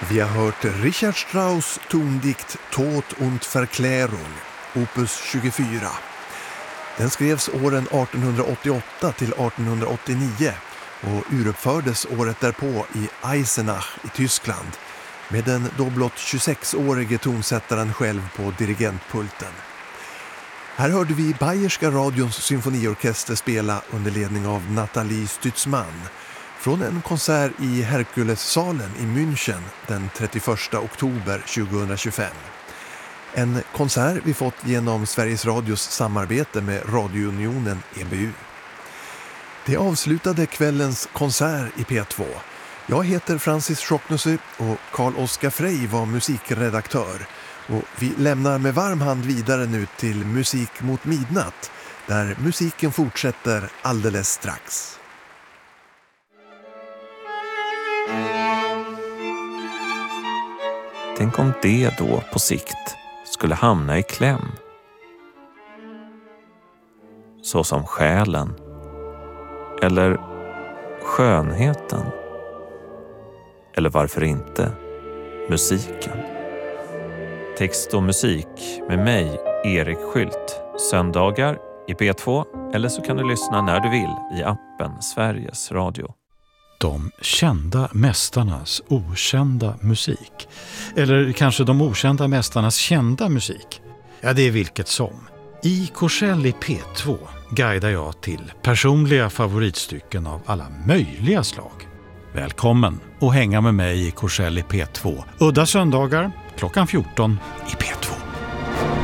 Vi har hört Richard Strauss tondikt Tod und Verklärung, opus 24. Den skrevs åren 1888 till 1889 och uruppfördes året därpå i Eisenach i Tyskland med den då blott 26-årige tonsättaren själv på dirigentpulten. Här hörde vi Bayerska radions symfoniorkester spela under ledning av Nathalie Stützmann från en konsert i Herkulessalen i München den 31 oktober 2025. En konsert vi fått genom Sveriges Radios samarbete med Radiounionen EBU. Det avslutade kvällens konsert i P2. Jag heter Francis Schocknussy och Carl-Oskar Frey var musikredaktör. Och vi lämnar med varm hand vidare nu till Musik mot midnatt, där musiken fortsätter alldeles strax. Tänk om det då på sikt skulle hamna i kläm. Så som själen. Eller skönheten. Eller varför inte musiken. Text och musik med mig, Erik Skylt. Söndagar i P2 eller så kan du lyssna när du vill i appen Sveriges Radio. De kända mästarnas okända musik. Eller kanske de okända mästarnas kända musik. Ja, det är vilket som. I Korsell i P2 guidar jag till personliga favoritstycken av alla möjliga slag. Välkommen och hänga med mig i Korsell i P2. Udda söndagar klockan 14 i P2.